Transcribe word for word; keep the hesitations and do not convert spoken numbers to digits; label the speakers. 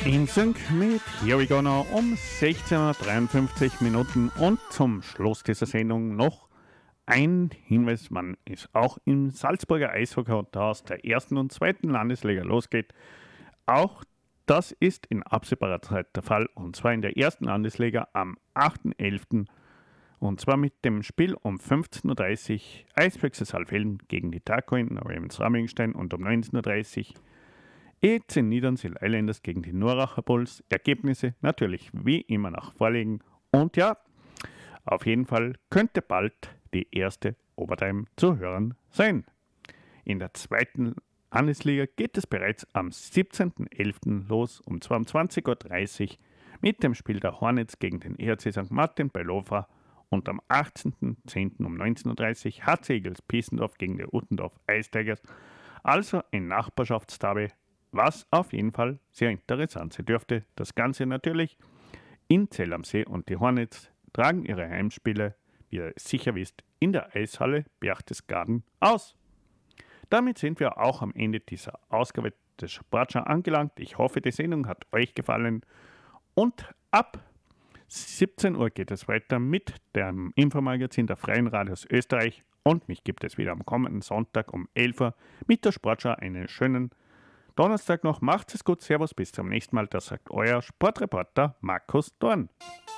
Speaker 1: In Sync mit Here We Go Now um sechzehn Uhr dreiundfünfzig Minuten und zum Schluss dieser Sendung noch ein Hinweis, man ist auch im Salzburger Eishockey, da aus der ersten und zweiten Landesliga losgeht. Auch das ist in absehbarer Zeit der Fall, und zwar in der ersten Landesliga am achten elften und zwar mit dem Spiel um fünfzehn Uhr dreißig Eisbüchse Saalfelden gegen die Takoin Ravens-Rammingstein und um neunzehn Uhr dreißig E C Niedernsill Islanders gegen die Nuracher Bulls. Ergebnisse natürlich wie immer nach Vorlegen. Und ja, auf jeden Fall könnte bald die erste Overtime zu hören sein. In der zweiten Landesliga geht es bereits am siebzehnten elften los, und zwar um zwanzig Uhr dreißig mit dem Spiel der Hornets gegen den E H C Sankt Martin bei Lofra, und am achtzehnten zehnten um neunzehn Uhr dreißig H C Eagles Piesendorf gegen die Uttendorf Ice Tigers. Also ein Nachbarschaftsderby, was auf jeden Fall sehr interessant sein dürfte. Das Ganze natürlich in Zell am See, und die Hornets tragen ihre Heimspiele, wie ihr sicher wisst, in der Eishalle Berchtesgaden aus. Damit sind wir auch am Ende dieser Ausgabe des Sportschau angelangt. Ich hoffe, die Sendung hat euch gefallen, und ab siebzehn Uhr geht es weiter mit dem Infomagazin der Freien Radios Österreich, und mich gibt es wieder am kommenden Sonntag um elf Uhr mit der Sportschau. Einen schönen Donnerstag noch. Macht es gut. Servus, bis zum nächsten Mal. Das sagt euer Sportreporter Markus Dorn.